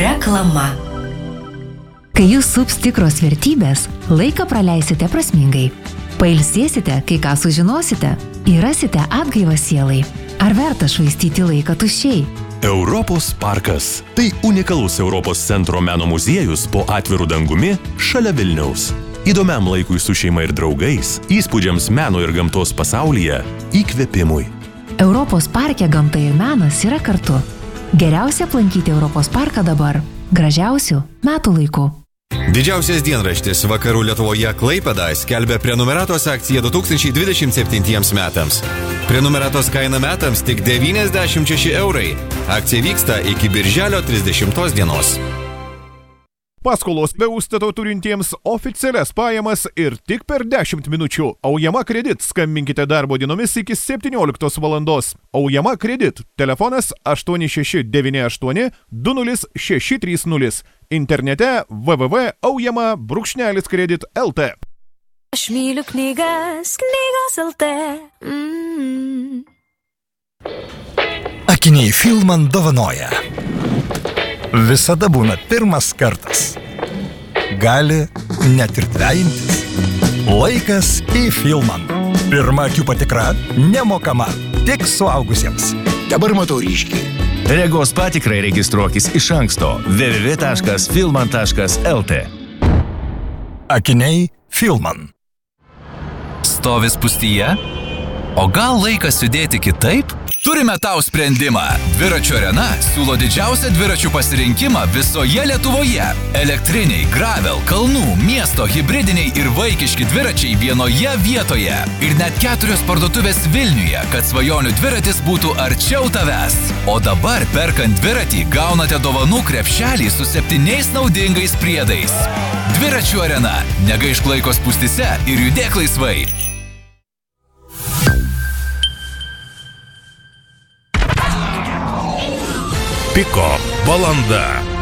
Reklama. Kai jūs sups tikros vertybės, laiką praleisite prasmingai. Pailsėsite, kai ką sužinosite, ir rasite atgaivą sielai. Ar verta švaistyti laiką tuščiai? Europos parkas. Tai unikalus Europos centro meno muziejus po atviru dangumi šalia Vilniaus. Įdomiam laikui su šeima ir draugais, įspūdžiams meno ir gamtos pasaulyje, įkvėpimui. Europos parke gamta ir menas yra kartu. Geriausia aplankyti Europos parką dabar. Gražiausių metų laikų. Didžiausias dienraštis Vakarų Lietuvoje Klaipėda skelbia prenumeratos akciją 2027 metams. Prenumeratos kaina metams tik 96 eurai. Akcija vyksta iki birželio 30 dienos. Paskolos be užstato turintiems oficialias pajamas ir tik per 10 minučių. Aujama kredit. Skambinkite darbo dienomis iki 17 valandos. Aujama kredit. Telefonas 8698 20630. Internete www.aujama-kredit.lt. Aš myliu knygas LT. Akiniai Filman dovanoja. Visada būna pirmas kartas. Gali net ir dvejintis. Laikas į Filman. Pirma akių patikra nemokama, tik suaugusiems. Dabar matau ryškiai. Regos patikrai registruokis iš anksto www.filman.lt. Akiniai Filman. Stovi spūstyje? O gal laikas judėti kitaip? Turime tau sprendimą. Dviračių arena siūlo didžiausią dviračių pasirinkimą visoje Lietuvoje. Elektriniai, gravel, kalnų, miesto, hibridiniai ir vaikiški dviračiai vienoje vietoje. Ir net 4 parduotuvės Vilniuje, kad svajonių dviratis būtų arčiau tavęs. O dabar perkant dviratį gaunate dovanų krepšelį su 7 naudingais priedais. Dviračių arena. Negaišk laiko spūstyse ir judėk laisvai. Piko valanda.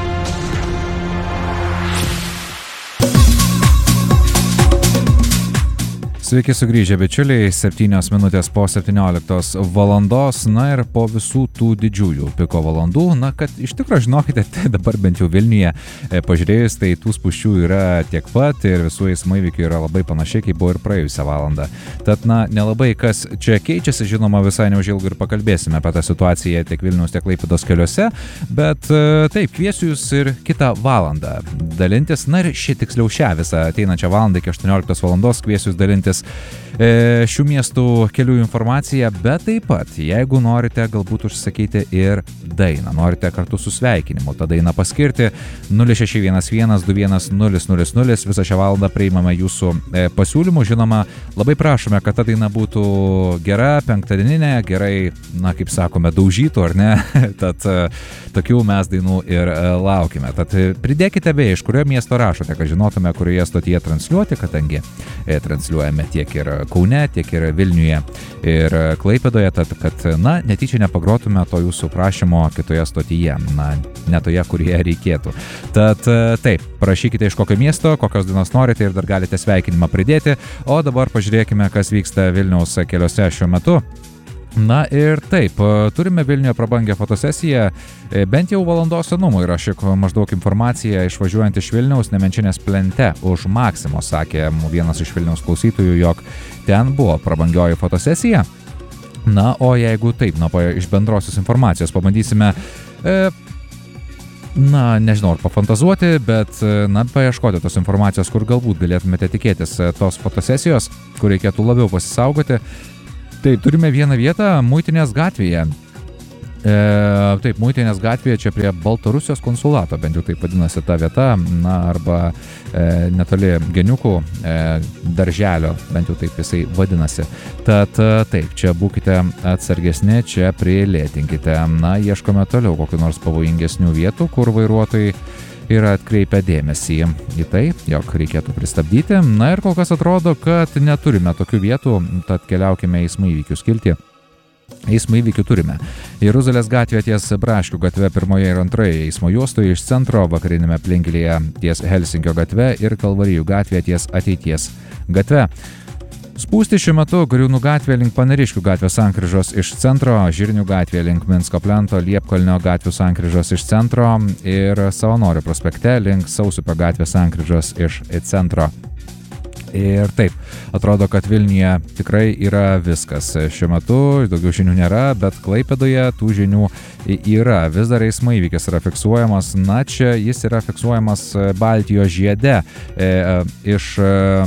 Sveiki sugrįžę, bičiuliai, 7 minutės po 17 valandos, na ir po visų tų didžiųjų piko valandų, na, kad iš tikrųjų žinokite, tai dabar bent jau Vilniuje pažiūrėjus, tai tų spūsčių yra tiek pat ir visų eismo įvykių yra labai panašiai, kaip buvo ir praėjusią valandą. Tad, na, nelabai kas čia keičiasi, žinoma, visai neužilgai ir pakalbėsime apie tą situaciją tiek Vilniaus, tiek Klaipėdos keliuose, bet taip, kviesiu jūs ir kitą valandą dalintis, na ir tiksliau šią visą ateinančią valandą iki 18 valandos kviesiu jūs dalintis šių miestų kelių informaciją, bet taip pat, jeigu norite galbūt užsakyti ir dainą, norite kartu su sveikinimu tą dainą paskirti 0611-21-000, visą šią valandą priimame jūsų pasiūlymų, žinoma, labai prašome, kad ta daina būtų gera, penktadieninė, gerai, na, kaip sakome, daužytų, ar ne, tad tokių mes dainų ir laukime, tad pridėkite beje, iš kurio miesto rašote, kad žinotume, kurioje stotyje transliuoti, kadangi transliuojame tiek ir Kaune, tiek ir Vilniuje ir Klaipėdoje, tad kad, na, netyčia nepagrotume to jūsų prašymo kitoje stotyje, na, ne toje, kurioje reikėtų. Tad taip, parašykite iš kokio miesto, kokios dainos norite ir dar galite sveikinimą pridėti, o dabar pažiūrėkime, kas vyksta Vilniaus keliuose šiuo metu. Na ir taip, turime Vilniuje prabangę fotosesiją, bent jau valandos senumo yra šiek maždaug informacija išvažiuojant iš Vilniaus Nemenčinės plente už Maksimo, sakė vienas iš Vilniaus klausytojų, jog ten buvo prabangioji fotosesija. Na, o jeigu taip, na, iš bendrosios informacijos pabandysime, na, nežinau, ar pafantazuoti, bet, na, paieškoti tos informacijos, kur galbūt galėtumėte tikėtis tos fotosesijos, kur reikėtų labiau pasisaugoti. Taip, turime vieną vietą Muitinės gatvėje. Taip, Muitinės gatvėje čia prie Baltarusijos konsulato, bent jau taip vadinasi ta vieta, na, arba netoli Geniukų darželio, bent jau taip jisai vadinasi. Tad taip, čia būkite atsargesni, čia prilėtinkite. Na, ieškome toliau kokių nors pavojingesnių vietų, kur vairuotojai yra atkreipę dėmesį į tai, jog reikėtų pristabdyti. Na ir kol kas atrodo, kad neturime tokių vietų, tad keliaukime eismo įvykių skiltį. Eismo įvykių turime. Jeruzalės gatvė ties Braškių gatve 1 ir 2 eismo juostoje iš centro, vakarinėme aplinkelėje ties Helsinkio gatve ir Kalvarijų gatvė ties Ateities gatve. Spūsti šiuo metu Gariūnų gatvė link Paneriškių gatvės sankryžos iš centro, Žirnių gatvė link Minsko plento, Liepkalnio gatvių sankryžos iš centro ir Savanorių prospekte link Sausupio gatvės sankryžos iš centro. Ir taip, atrodo, kad Vilniuje tikrai yra viskas. Šiuo metu daugiau žinių nėra, bet Klaipėdoje tų žinių yra. Vis dar eismo įvykis yra fiksuojamas. Na, čia jis yra fiksuojamas Baltijos žiede iš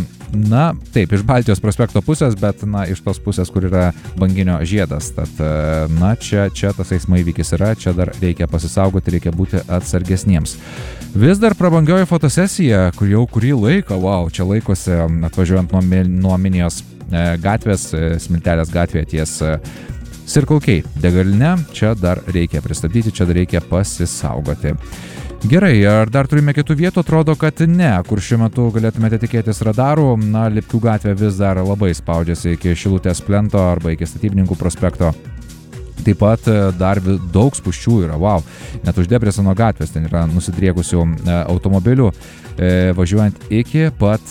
Baltijos prospekto pusės, bet, iš tos pusės, kur yra Banginio žiedas. Tad, čia tas eismo įvykis yra, čia dar reikia pasisaugoti, reikia būti atsargesniems. Vis dar prabangioji fotosesija, kur jau kurį laiką, čia laikosi atvažiuojant nuo Minijos gatvės, Smiltelės gatvėje ties Circle K degalinė, čia dar reikia pristabdyti, čia dar reikia pasisaugoti. Gerai, ar dar turime kitų vietų? Atrodo, kad ne, kur šiuo metu galėtumėte tikėtis radarų. Lipkių gatvė vis dar labai spaudžiasi iki Šilutės plento arba iki Statybininkų prospekto. Taip pat dar daug spūsčių yra, net už Debreceno gatvės ten yra nusidriekusių automobilių, važiuojant iki pat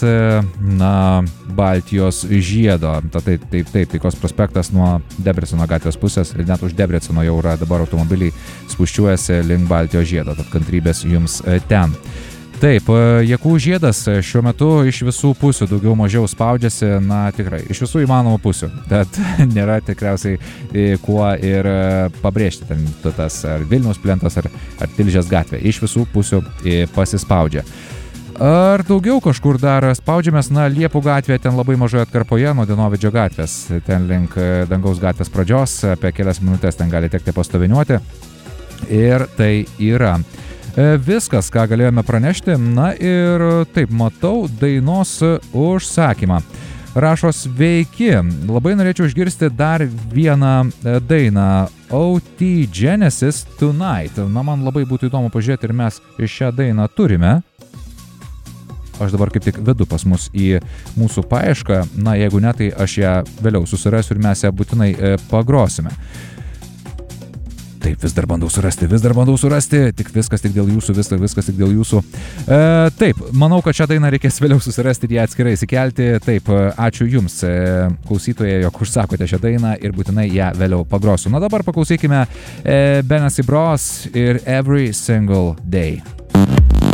Baltijos žiedo. Taip, Taikos prospektas nuo Debreceno gatvės pusės, net už Debreceno jau yra dabar automobiliai spūsčiuojasi link Baltijos žiedo, tad kantrybės jums ten. Taip, Jakų žiedas šiuo metu iš visų pusių daugiau mažiau spaudžiasi, tikrai, iš visų įmanomų pusių, bet nėra tikriausiai kuo ir pabrėžti ten tas ar Vilniaus plentas ar Tilžės gatvė, iš visų pusių pasispaudžia. Ar daugiau kažkur dar spaudžiamės, Liepų gatvė ten labai mažoje atkarpoje nuo Dienovidžio gatvės, ten link Dangaus gatvės pradžios, apie kelias minutės ten gali tekti pastoviniuoti ir tai yra viskas, ką galėjome pranešti. Ir taip, matau dainos užsakymą. Rašo sveiki, labai norėčiau išgirsti dar vieną dainą OT Genesis Tonight. Man labai būtų įdomu pažiūrėti, ir mes šią dainą turime. Aš dabar kaip tik vedu pas mus į mūsų paiešką. Jeigu ne, tai aš ją vėliau susirasiu ir mes ją būtinai pagrosime. Taip, vis dar bandau surasti, tik viskas tik dėl jūsų. Taip, manau, kad šią dainą reikės vėliau susirasti ir ją atskirai įsikelti. Taip, ačiū jums, klausytojai, jog užsakote šią dainą ir būtinai ją vėliau pagrosiu. Dabar paklausykime Benassi Bros ir Every Single Day.